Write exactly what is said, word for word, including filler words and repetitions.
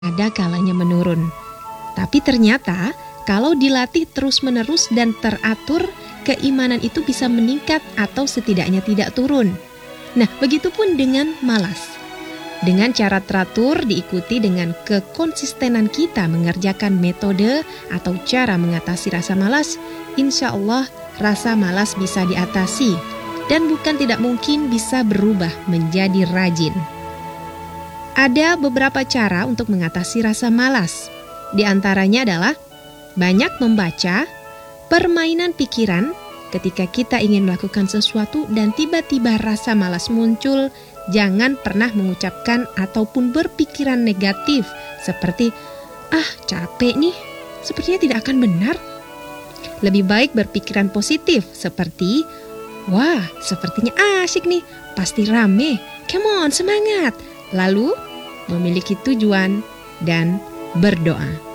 ada kalanya menurun. Tapi ternyata kalau dilatih terus-menerus dan teratur, keimanan itu bisa meningkat atau setidaknya tidak turun. Nah, begitupun dengan malas. Dengan cara teratur diikuti dengan kekonsistenan kita mengerjakan metode atau cara mengatasi rasa malas, insya Allah rasa malas bisa diatasi dan bukan tidak mungkin bisa berubah menjadi rajin. Ada beberapa cara untuk mengatasi rasa malas. Di antaranya adalah banyak membaca, permainan pikiran. Ketika kita ingin melakukan sesuatu dan tiba-tiba rasa malas muncul, jangan pernah mengucapkan ataupun berpikiran negatif seperti, ah capek nih, sepertinya tidak akan benar. Lebih baik berpikiran positif seperti, wah sepertinya asyik nih, pasti rame, come on semangat. Lalu memiliki tujuan dan berdoa.